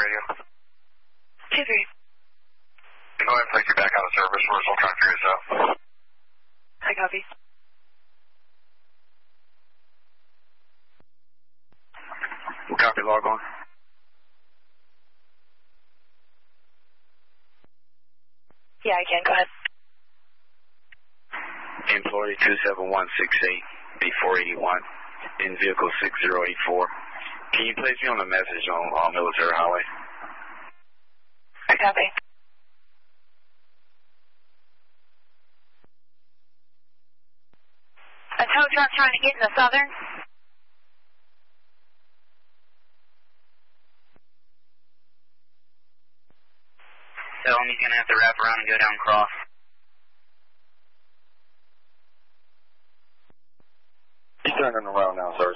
radio. 2-3. Go ahead and place you back on the service. We're still trying to figure this out. I copy. We'll copy, log on. Yeah, I can. Go ahead. Employee 27168, B481, in vehicle 6084. Can you place me on a message on Military Highway? I copy. A tow truck trying to get in the Southern. Tell him he's going to have to wrap around and go down cross. He's turning around now, sir.